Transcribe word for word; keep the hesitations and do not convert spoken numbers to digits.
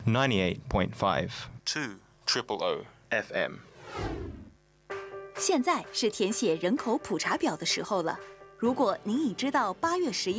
ninety-eight point five two triple O F M。 现在是填写人口普查表的时候了。如果您已知道八月十一